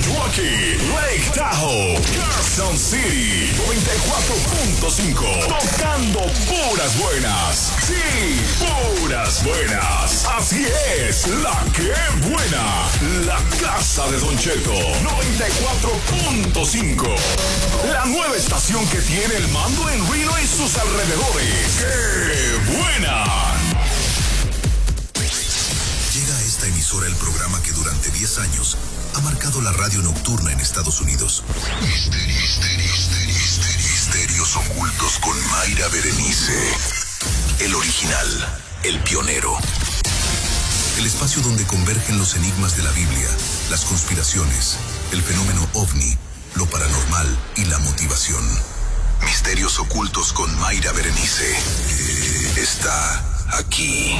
Joaquín, Lake Tahoe, Carson City, 94.5. Tocando puras buenas. Sí, puras buenas. Así es, la que buena. La casa de Don Cheto, 94.5. La nueva estación que tiene el mando en Reno y sus alrededores. ¡Qué buena! Llega a esta emisora el programa que durante 10 años ha marcado la radio nocturna en Estados Unidos. Misterios ocultos con Mayra Berenice. El original, el pionero. El espacio donde convergen los enigmas de la Biblia, las conspiraciones, el fenómeno ovni, lo paranormal y la motivación. Misterios ocultos con Mayra Berenice. Está aquí.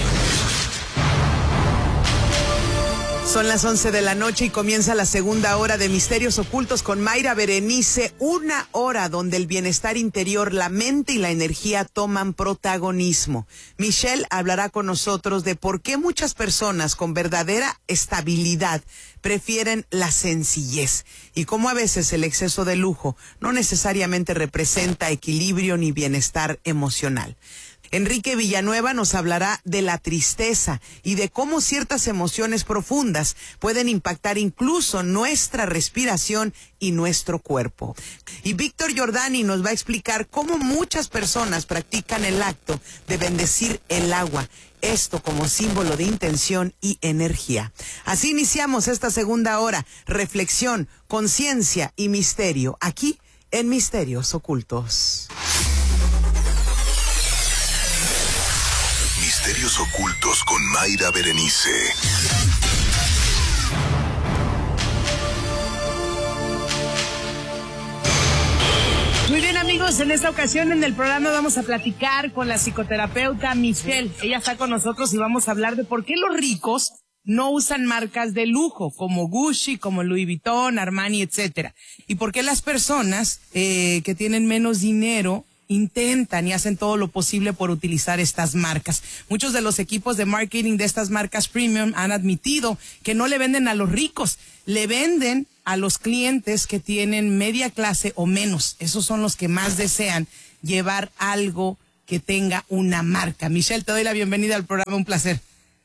Son las 11 de la noche y comienza la segunda hora de Misterios Ocultos con Mayra Berenice. Una hora donde el bienestar interior, la mente y la energía toman protagonismo. Michelle hablará con nosotros de por qué muchas personas con verdadera estabilidad prefieren la sencillez y cómo a veces el exceso de lujo no necesariamente representa equilibrio ni bienestar emocional. Enrique Villanueva nos hablará de la tristeza y de cómo ciertas emociones profundas pueden impactar incluso nuestra respiración y nuestro cuerpo. Y Víctor Giordani nos va a explicar cómo muchas personas practican el acto de bendecir el agua, esto como símbolo de intención y energía. Así iniciamos esta segunda hora, reflexión, conciencia y misterio, aquí en Misterios Ocultos. Misterios ocultos con Mayra Berenice. Muy bien, amigos, en esta ocasión en el programa vamos a platicar con la psicoterapeuta Michelle. Ella está con nosotros y vamos a hablar de por qué los ricos no usan marcas de lujo como Gucci, como Louis Vuitton, Armani, etcétera. Y por qué las personas que tienen menos dinero intentan y hacen todo lo posible por utilizar estas marcas. Muchos de los equipos de marketing de estas marcas premium han admitido que no le venden a los ricos, le venden a los clientes que tienen media clase o menos. Esos son los que más desean llevar algo que tenga una marca. Michelle, te doy la bienvenida al programa, un placer.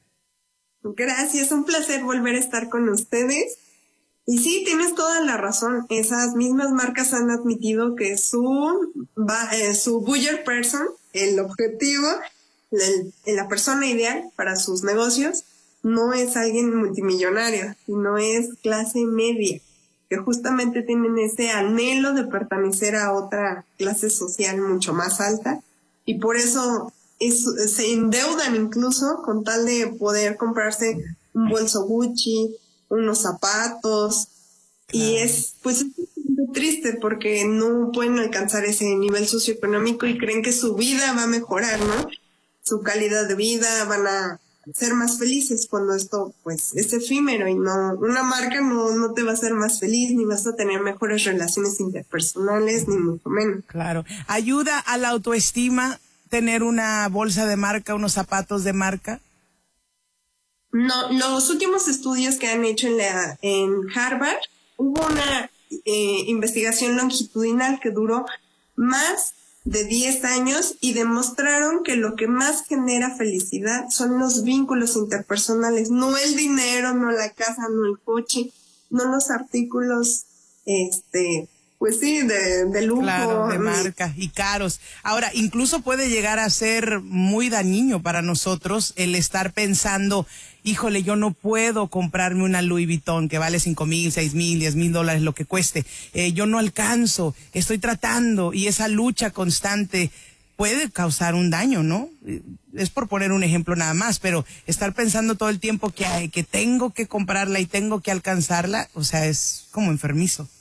Gracias, un placer volver a estar con ustedes. Y sí, tienes toda la razón. Esas mismas marcas han admitido que su buyer person, el objetivo, la persona ideal para sus negocios, no es alguien multimillonario, sino es clase media, que justamente tienen ese anhelo de pertenecer a otra clase social mucho más alta. Y por eso se endeudan incluso con tal de poder comprarse un bolso Gucci, unos zapatos, y es muy triste porque no pueden alcanzar ese nivel socioeconómico y creen que su vida va a mejorar, ¿no? Su calidad de vida, van a ser más felices cuando esto pues es efímero y no, una marca no te va a hacer más feliz, ni vas a tener mejores relaciones interpersonales, ni mucho menos. Claro. ¿Ayuda a la autoestima tener una bolsa de marca, unos zapatos de marca? No, los últimos estudios que han hecho en Harvard, hubo una investigación longitudinal que duró más de 10 años y demostraron que lo que más genera felicidad son los vínculos interpersonales, no el dinero, no la casa, no el coche, no los artículos, pues sí, de lujo. Claro, de marca y caros. Ahora, incluso puede llegar a ser muy dañino para nosotros el estar pensando, híjole, yo no puedo comprarme una Louis Vuitton que vale $5,000, $6,000, $10,000, lo que cueste. Yo no alcanzo, estoy tratando, y esa lucha constante puede causar un daño, ¿no? Es por poner un ejemplo nada más, pero estar pensando todo el tiempo que tengo que comprarla y tengo que alcanzarla, o sea, es como enfermizo.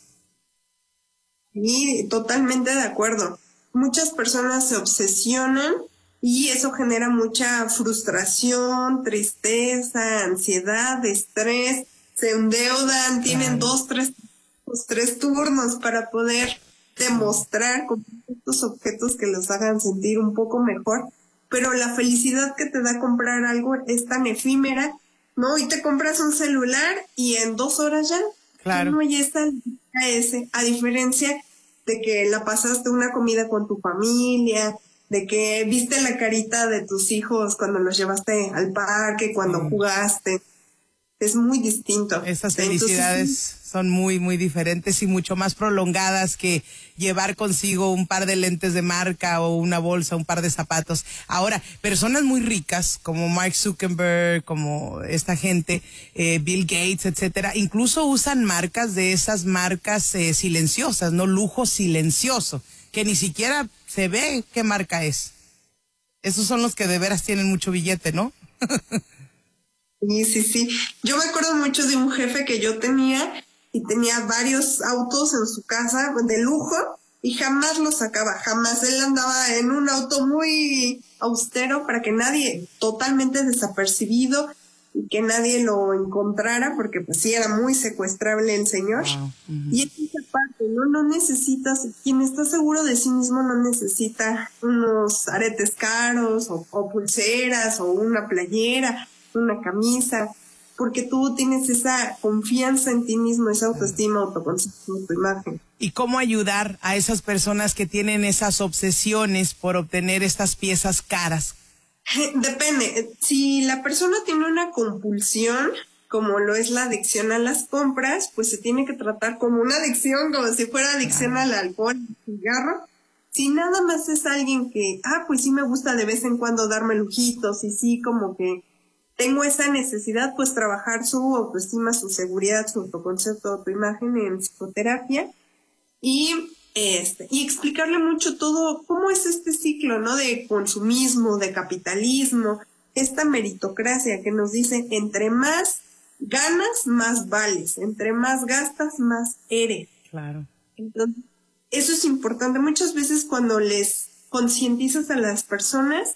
Sí, totalmente de acuerdo. Muchas personas se obsesionan y eso genera mucha frustración, tristeza, ansiedad, estrés, se endeudan, tienen 3 turnos para poder demostrar con estos objetos que los hagan sentir un poco mejor, pero la felicidad que te da comprar algo es tan efímera, ¿no? Y te compras un celular y en 2 horas ya Claro. No hay a diferencia de que la pasaste una comida con tu familia, de que viste la carita de tus hijos cuando los llevaste al parque, cuando jugaste. Es muy distinto. Estas felicidades son muy, muy diferentes y mucho más prolongadas que llevar consigo un par de lentes de marca o una bolsa, un par de zapatos. Ahora, personas muy ricas como Mark Zuckerberg, como esta gente, Bill Gates, etcétera, incluso usan marcas de esas marcas silenciosas, ¿no? Lujo silencioso, que ni siquiera se ve qué marca es. Esos son los que de veras tienen mucho billete, ¿no? Sí. Yo me acuerdo mucho de un jefe que yo tenía y tenía varios autos en su casa de lujo y jamás los sacaba, jamás. Él andaba en un auto muy austero para que nadie, totalmente desapercibido, y que nadie lo encontrara porque pues sí era muy secuestrable el señor. Wow. Y es esa parte, no necesitas, quien está seguro de sí mismo no necesita unos aretes caros o pulseras o una playera, una camisa, porque tú tienes esa confianza en ti mismo, esa autoestima, autoconcepto, tu imagen. ¿Y cómo ayudar a esas personas que tienen esas obsesiones por obtener estas piezas caras? Depende. Si la persona tiene una compulsión, como lo es la adicción a las compras, pues se tiene que tratar como una adicción, como si fuera adicción al alcohol, al cigarro. Si nada más es alguien que, pues sí me gusta de vez en cuando darme lujitos y sí como que tengo esa necesidad, pues trabajar su autoestima, su seguridad, su autoconcepto, autoimagen en psicoterapia y explicarle mucho todo, cómo es este ciclo, ¿no? De consumismo, de capitalismo, esta meritocracia que nos dice, entre más ganas, más vales, entre más gastas, más eres. Claro. Entonces, eso es importante. Muchas veces cuando les concientizas a las personas,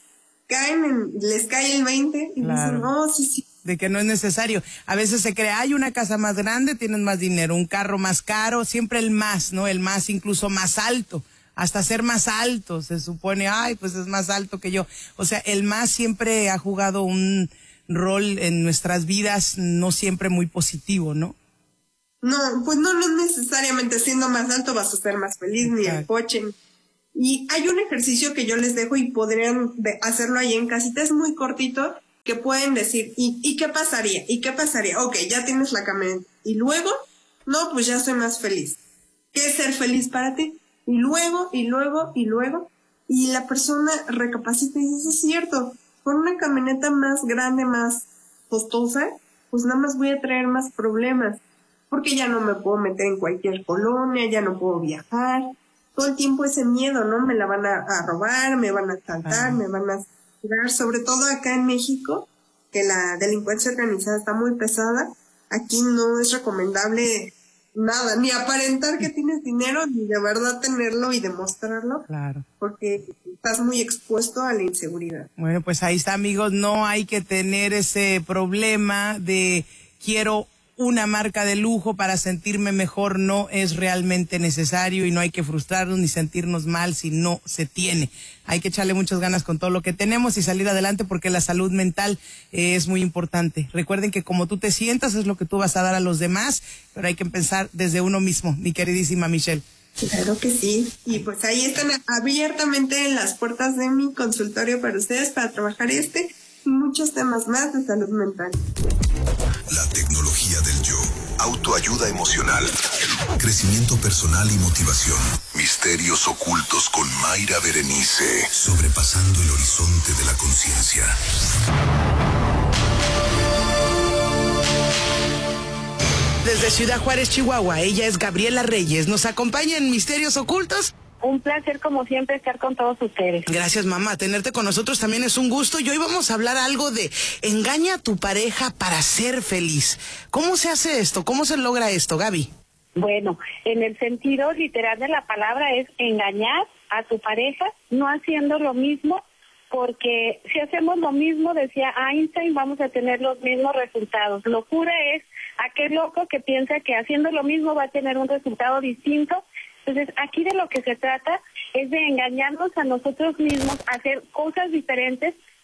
les cae el 20 y claro. Dicen, sí. De que no es necesario. A veces se cree, hay una casa más grande, tienes más dinero, un carro más caro, siempre el más, ¿no? El más incluso más alto, hasta ser más alto, se supone, pues es más alto que yo. O sea, el más siempre ha jugado un rol en nuestras vidas, no siempre muy positivo, ¿no? No, pues no necesariamente siendo más alto vas a ser más feliz, ni el coche. Y hay un ejercicio que yo les dejo y podrían hacerlo ahí en casita, es muy cortito, que pueden decir, ¿y qué pasaría? ¿Y qué pasaría? Ok, ya tienes la camioneta. ¿Y luego? No, pues ya soy más feliz. ¿Qué es ser feliz para ti? Y luego. Y la persona recapacita y dice, eso es cierto, con una camioneta más grande, más costosa, pues nada más voy a traer más problemas. Porque ya no me puedo meter en cualquier colonia, ya no puedo viajar. Todo el tiempo ese miedo, ¿no? Me la van a robar, me van a asaltar, me van a tirar. Sobre todo acá en México, que la delincuencia organizada está muy pesada. Aquí no es recomendable nada, ni aparentar que tienes dinero, ni de verdad tenerlo y demostrarlo. Claro. Porque estás muy expuesto a la inseguridad. Bueno, pues ahí está, amigos. No hay que tener ese problema de quiero una marca de lujo para sentirme mejor, no es realmente necesario y no hay que frustrarnos ni sentirnos mal si no se tiene. Hay que echarle muchas ganas con todo lo que tenemos y salir adelante porque la salud mental es muy importante. Recuerden que como tú te sientas es lo que tú vas a dar a los demás, pero hay que empezar desde uno mismo, mi queridísima Michelle. Claro que sí. Y pues ahí están abiertamente las puertas de mi consultorio para ustedes para trabajar y muchos temas más de salud mental. La tecnología del yo. Autoayuda emocional. Crecimiento personal y motivación. Misterios ocultos con Mayra Berenice. Sobrepasando el horizonte de la conciencia. Desde Ciudad Juárez, Chihuahua, ella es Gabriela Reyes. ¿Nos acompaña en Misterios Ocultos? Un placer, como siempre, estar con todos ustedes. Gracias, mamá. Tenerte con nosotros también es un gusto. Y hoy vamos a hablar algo de engaña a tu pareja para ser feliz. ¿Cómo se hace esto? ¿Cómo se logra esto, Gaby? Bueno, en el sentido literal de la palabra es engañar a tu pareja no haciendo lo mismo, porque si hacemos lo mismo, decía Einstein, vamos a tener los mismos resultados. Locura es aquel loco que piensa que haciendo lo mismo va a tener un resultado distinto. Entonces, aquí de lo que se trata es de engañarnos a nosotros mismos, hacer cosas diferentes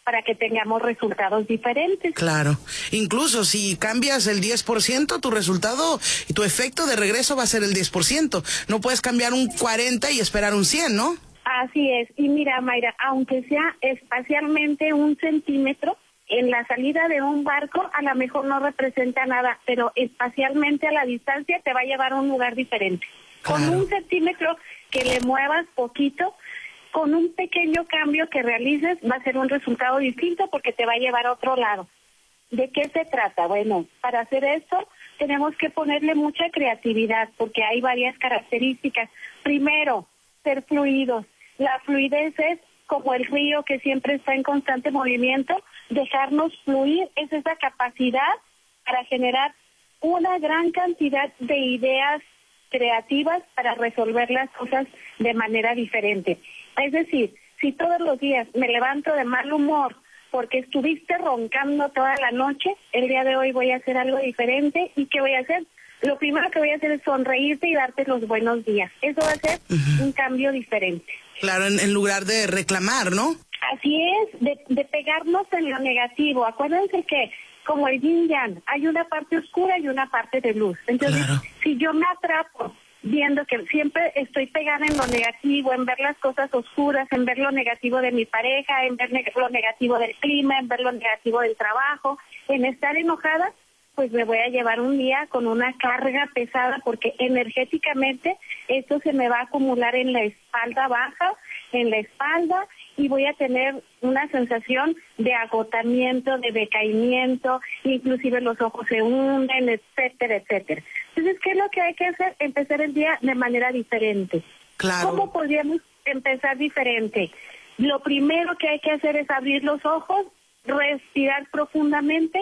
para que tengamos resultados diferentes. Claro. Incluso si cambias el 10%, tu resultado y tu efecto de regreso va a ser el 10%. No puedes cambiar un 40 y esperar un 100, ¿no? Así es. Y mira, Mayra, aunque sea espacialmente 1 centímetro, en la salida de un barco a lo mejor no representa nada, pero espacialmente a la distancia te va a llevar a un lugar diferente. Claro. Con 1 centímetro que le muevas poquito, con un pequeño cambio que realices, va a ser un resultado distinto porque te va a llevar a otro lado. ¿De qué se trata? Bueno, para hacer esto tenemos que ponerle mucha creatividad porque hay varias características. Primero, ser fluidos. La fluidez es como el río que siempre está en constante movimiento, dejarnos fluir es esa capacidad para generar una gran cantidad de ideas creativas para resolver las cosas de manera diferente. Es decir, si todos los días me levanto de mal humor porque estuviste roncando toda la noche, el día de hoy voy a hacer algo diferente. ¿Y qué voy a hacer? Lo primero que voy a hacer es sonreírte y darte los buenos días. Eso va a ser un cambio diferente. Claro, en lugar de reclamar, ¿no? Así es, de pegarnos en lo negativo. Acuérdense que como el yin yang, hay una parte oscura y una parte de luz. Entonces, claro, si yo me atrapo viendo que siempre estoy pegada en lo negativo, en ver las cosas oscuras, en ver lo negativo de mi pareja, en ver lo negativo del clima, en ver lo negativo del trabajo, en estar enojada, pues me voy a llevar un día con una carga pesada porque energéticamente esto se me va a acumular en la espalda baja, en la espalda, y voy a tener una sensación de agotamiento, de decaimiento, inclusive los ojos se hunden, etcétera, etcétera. Entonces, ¿qué es lo que hay que hacer? Empezar el día de manera diferente. Claro. ¿Cómo podríamos empezar diferente? Lo primero que hay que hacer es abrir los ojos, respirar profundamente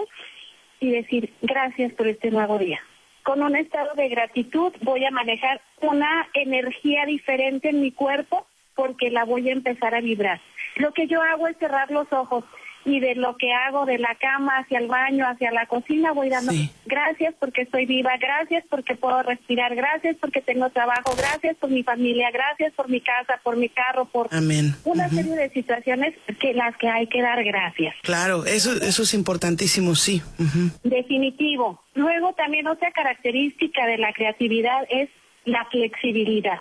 y decir gracias por este nuevo día. Con un estado de gratitud voy a manejar una energía diferente en mi cuerpo porque la voy a empezar a vibrar. Lo que yo hago es cerrar los ojos y de lo que hago de la cama hacia el baño, hacia la cocina, voy dando gracias porque estoy viva, gracias porque puedo respirar, gracias porque tengo trabajo, gracias por mi familia, gracias por mi casa, por mi carro, por una serie de situaciones que las que hay que dar gracias. Claro, eso es importantísimo, sí. Definitivo. Luego también otra característica de la creatividad es la flexibilidad.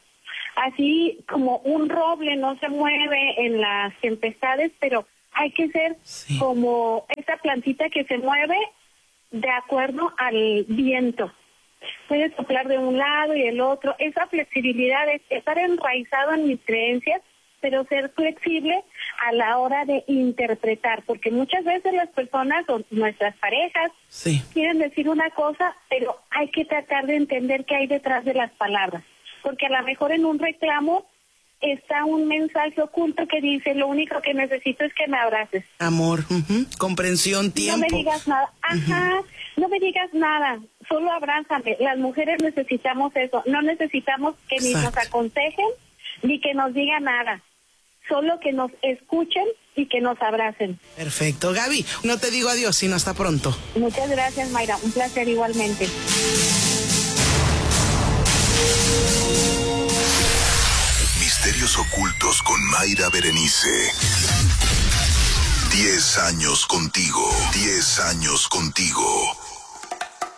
Así como un roble no se mueve en las tempestades, pero hay que ser como esa plantita que se mueve de acuerdo al viento. Puedes soplar de un lado y el otro. Esa flexibilidad es estar enraizado en mis creencias, pero ser flexible a la hora de interpretar, porque muchas veces las personas o nuestras parejas quieren decir una cosa, pero hay que tratar de entender qué hay detrás de las palabras. Porque a lo mejor en un reclamo está un mensaje oculto que dice, lo único que necesito es que me abraces. Amor, comprensión, tiempo. No me digas nada, no me digas nada, solo abrázame. Las mujeres necesitamos eso, no necesitamos que ni nos aconsejen, ni que nos digan nada. Solo que nos escuchen y que nos abracen. Perfecto. Gaby, no te digo adiós, sino hasta pronto. Muchas gracias, Mayra, un placer igualmente. Misterios ocultos con Mayra Berenice. 10 años contigo. 10 años contigo.